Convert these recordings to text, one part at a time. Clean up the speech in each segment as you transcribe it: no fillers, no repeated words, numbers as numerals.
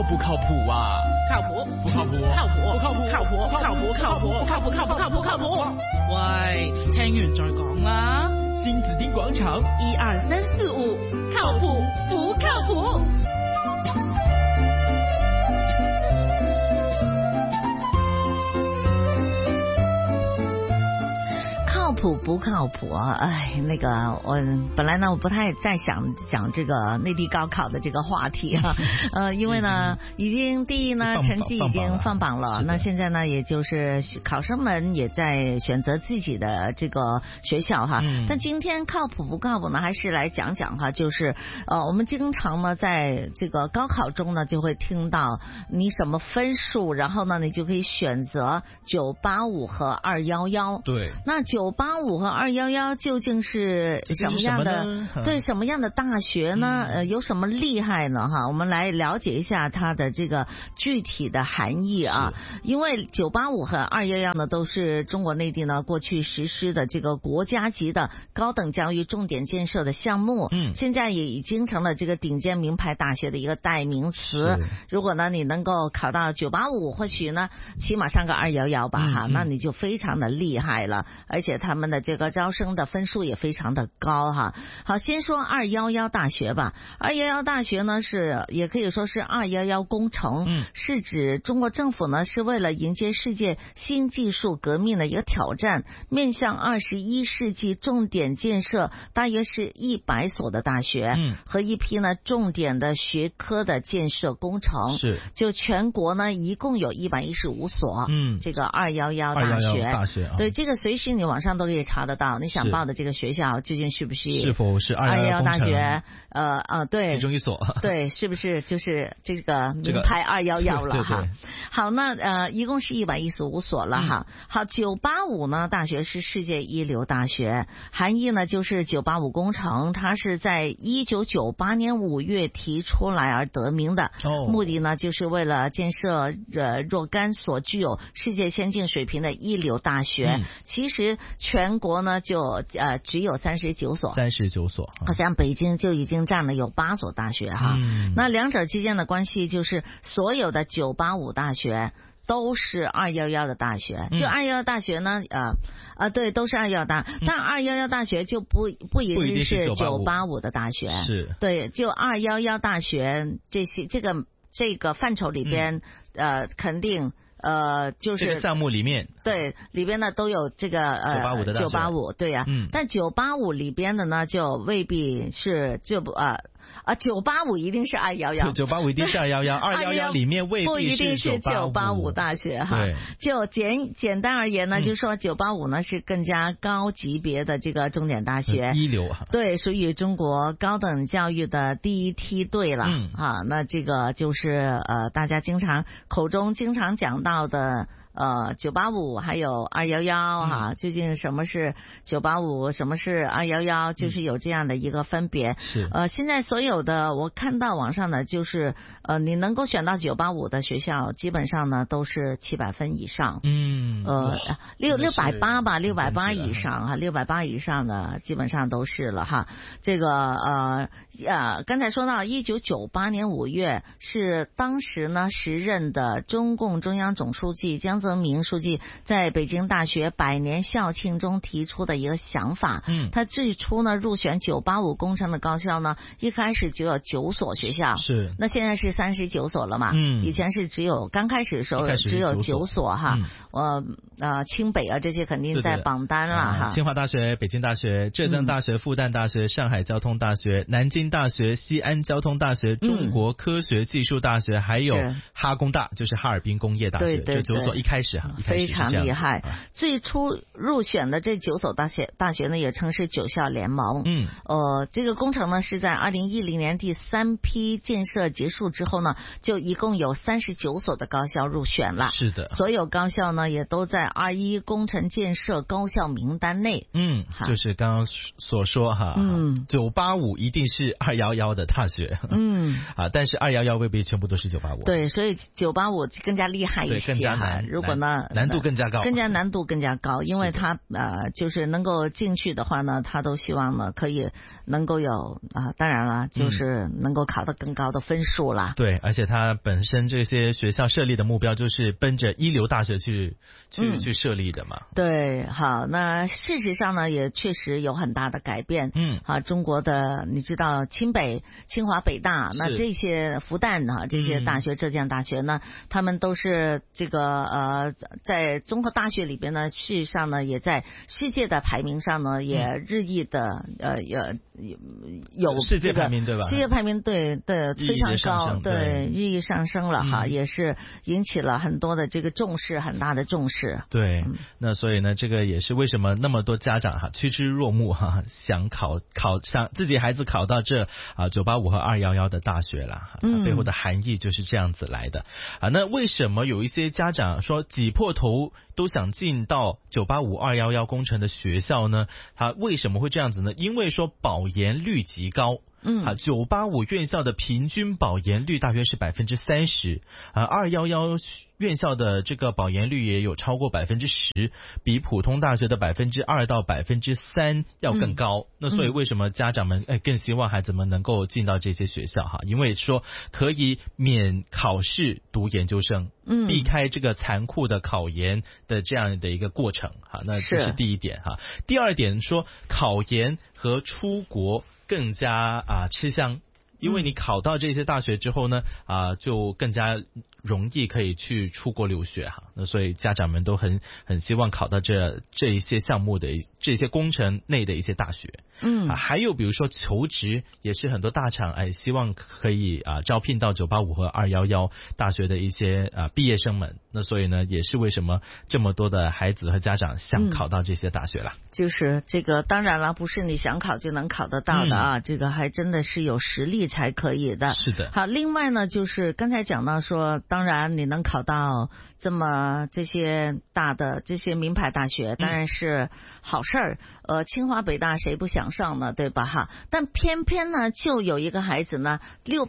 不靠谱啊？ 靠谱， 不靠谱， 靠谱， 不靠谱， 靠谱，靠谱，靠谱，靠谱，靠谱，靠谱，靠谱。喂，聽完再講啦。 新紫荊廣場 1、2、3、4、5，靠譜不靠譜？ 靠谱不靠谱啊？哎，那个我本来呢，我不太再想讲这个内地高考的这个话题啊，因为呢，已经第一呢，成绩已经放榜了，那现在呢，也就是考生们也在选择自己的这个学校哈。但今天靠谱不靠谱呢，还是来讲讲哈，就是我们经常呢，在这个高考中呢，就会听到你什么分数，然后呢，你就可以选择985和211。 对， 那985和211究竟是什么样的？对，什么样的大学呢？有什么厉害呢？哈，我们来了解一下它的这个具体的含义啊。因为985和211呢，都是中国内地呢过去实施的这个国家级的高等教育重点建设的项目。现在也已经成了这个顶尖名牌大学的一个代名词。如果呢你能够考到985，或许呢起码上个211吧哈，那你就非常的厉害了。而且他们的这个招生的分数也非常的高哈。好，先说211大学吧。211大学呢也可以说是211工程，是指中国政府呢是为了迎接世界新技术革命的一个挑战，面向21世纪重点建设大约是100所的大学，和一批呢重点的学科的建设工程。是，就全国呢一共有115所，这个211大学。对，这个随时你网上都可以查得到，你想报的这个学校究竟是否是211 大学？对， 其中一所。 对，是不是就是这个名牌211了哈？好，那一共是115所了哈。好，985呢大学是世界一流大学，含义呢就是985工程，它是在1998年5月提出来而得名的，目的呢就是为了建设若干所具有世界先进水平的一流大学。其实全国呢就只有39所，好像北京就已经占了有8所大学哈。那两者之间的关系就是所有的985大学都是211的大学，就211大学呢，对，都是211大，但211大学就不一定是985的大学，是，对，就211大学这个范畴里边，肯定。就是这个项目里面， 对，里边呢都有这个 985的大学 985，对呀，但985里边的呢就未必是985一定是 211，985一定是211里面未必一定是985大学哈。就简单而言呢，就是说985呢是更加高级别的这个重点大学， 一流， 对，属于中国高等教育的第一梯队了啊。那这个就是大家口中经常讲到的。985还有211哈，究竟什么是985，什么是211，就是有这样的一个分别。是，现在所有的我看到网上呢，就是你能够选到985的学校，基本上呢都是700分以上。680吧，680以上哈，680以上的基本上都是了哈。这个刚才说到1998年5月是当时呢时任的中共中央总书记江泽民书记在北京大学100年校庆中提出的一个想法。他最初呢入选985工程的高校呢，一开始只有9所学校，是，那现在是39所了嘛。以前是刚开始的时候只有9所哈。清北这些肯定在榜单了哈。 清华大学、北京大学、浙江大学、复旦大学、上海交通大学、南京大学、西安交通大学、中国科学技术大学，还有哈工大，就是哈尔滨工业大学。这9所一开始非常厉害。最初入选的这9所大学呢，也称是9校联盟。这个工程呢是在2010年第3批建设结束之后呢，就一共有39所的高校入选了。是的，所有高校呢也都在21工程建设高校名单内。 就是刚刚所说哈，985一定是211的大学。但是211未必全部都是985。 对，所以985更加厉害一些。 对，更加难。 如果呢难度更加高， 难度更加高，因为他就是能够进去的话呢，他都希望呢可以能够有当然了，就是能够考到更高的分数啦。 对，而且他本身这些学校设立的目标就是奔着一流大学去设立的嘛。 对，好，那事实上呢也确实有很大的改变。中国的你知道清华北大，那这些复旦这些大学，浙江大学呢，他们都是这个在综合大学里边呢，事实上呢也在世界的排名上呢也日益的有世界排名对吧？ 世界排名对非常高，对日益上升了哈，也是引起了很多的这个重视，很大的重视。 对，那所以呢，这个也是为什么那么多家长趋之若鹜想想自己孩子考到这985和211的大学了，背后的含义就是这样子来的那为什么有一些家长说挤破头都想进到985、211工程的学校呢？为什么会这样子呢？因为说保研率极高。985院校的平均保研率大约是30%， 211院校的这个保研率也有超过10%，比普通大学的2%到3%要更高。那所以为什么家长们更希望孩子们能够进到这些学校因为说可以免考试读研究生，避开这个残酷的考研的这样的一个过程那这是第一点第二点说考研和出国更加吃香，因为你考到这些大学之后呢就更加容易可以去出国留学那所以家长们都很希望考到这一些项目的这些工程内的一些大学。还有比如说求职也是很多大厂希望可以招聘到985和211大学的一些毕业生们。那所以呢也是为什么这么多的孩子和家长想考到这些大学啦。 就是这个当然了，不是你想考就能考得到的这个还真的是有实力才可以的。 是的。 好，另外呢就是刚才讲到说，当然你能考到这些大的这些名牌大学当然是好事儿。清华北大谁不想上呢，对吧但偏偏呢就有一个孩子呢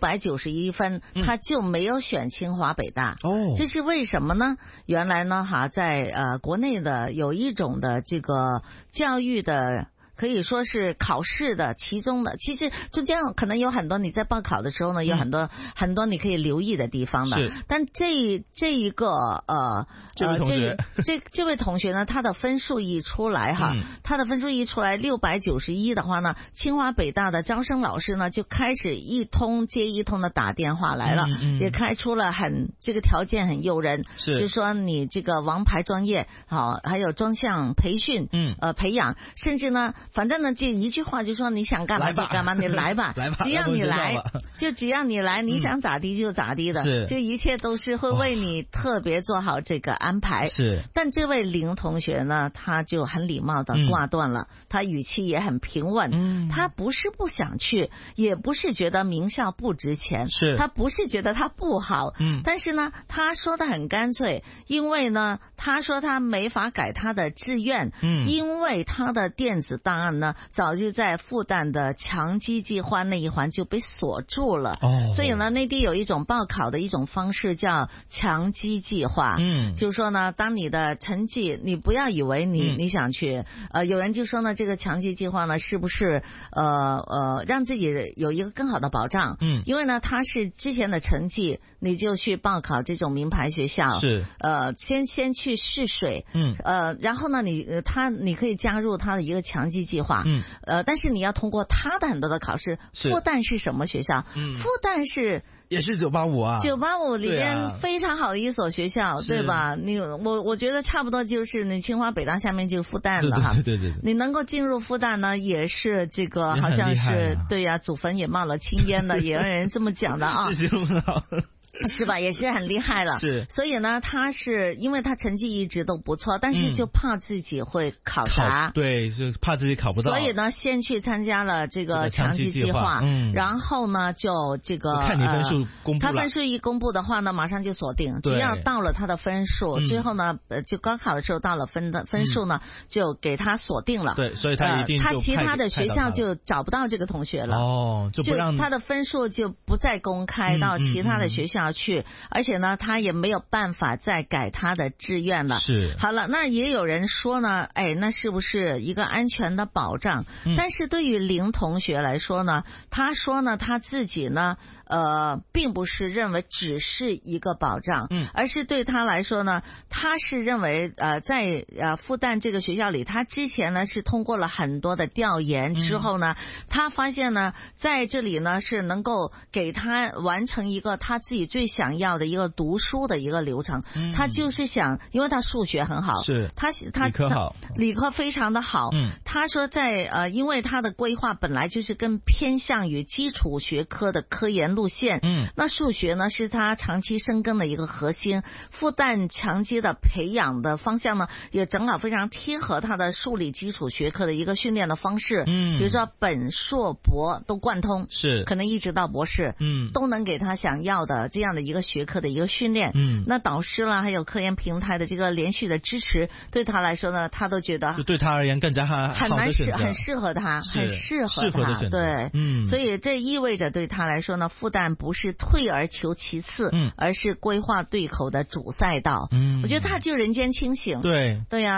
691分他就没有选清华北大。这是为什么呢？原来呢在国内的有一种的这个教育的可以说是考试的其中的，其实中间可能有很多你在报考的时候呢有很多你可以留意的地方的。但这一个这位同学呢，他的分数一出来他的分数一出来691的话呢，清华北大的招生老师呢就开始一通接一通的打电话来了，也开出了这个条件很诱人，就说你这个王牌专业还有专项培训培养，甚至呢反正呢这一句话就说你想干嘛就干嘛，你来吧只要你来就只要你来你想咋地就咋地的就一切都是会为你特别做好这个安排。但这位林同学呢他就很礼貌的挂断了，他语气也很平稳，他不是不想去，也不是觉得名校不值钱，他不是觉得他不好但是呢他说的很干脆，因为呢他说他没法改他的志愿因为他的电子档案呢早就在复旦的强基计划那一环就被锁住了所以呢内地有一种报考的一种方式叫强基计划就是说呢当你的成绩你不要以为你想去有人就说呢这个强基计划呢是不是让自己有一个更好的保障因为呢他是之前的成绩你就去报考这种名牌学校先去试水然后呢你可以加入他的一个强基计划但是你要通过他的很多的考试。复旦是什么学校复旦也是985 985里边非常好的一所学校对吧我觉得差不多就是你清华北大下面就是复旦了对你能够进入复旦呢也是这个好像是对呀祖坟也冒了青烟的也有人这么讲的是吧，也是很厉害了。所以呢他是因为他成绩一直都不错但是就怕自己会考砸对，就怕自己考不到， 所以呢先去参加了这个强基计划然后呢就这个看你分数公布了他分数一公布的话呢马上就锁定，只要到了他的分数最后呢就高考的时候到了分数呢就给他锁定了对，所以他一定他其他的学校就找不到这个同学了就不让他的分数就不再公开到其他的学校要去，而且呢，他也没有办法再改他的志愿了。 是。 好了，那也有人说呢，那是不是一个安全的保障？但是对于林同学来说呢，他说呢，他自己呢，并不是认为只是一个保障，而是对他来说呢，他是认为在复旦这个学校里，他之前呢是通过了很多的调研之后呢，他发现呢，在这里呢是能够给他完成一个他自己最想要的一个读书的一个流程。他就是想，因为他数学很好， 是他理科好， 理科非常的好。他说因为他的规划本来就是更偏向于基础学科的科研路线，那数学呢是他长期深耕的一个核心。复旦强基的培养的方向呢，也正好非常贴合他的数理基础学科的一个训练的方式。比如说本硕博都贯通， 是可能一直到博士，都能给他想要的这样的一个学科的一个训练。那导师啦，还有科研平台的这个连续的支持，对他来说呢，他都觉得对他而言更加很适合他，很适合他。对，所以这意味着对他来说呢，复旦不是退而求其次，而是规划对口的主赛道。我觉得他就人间清醒。 对呀。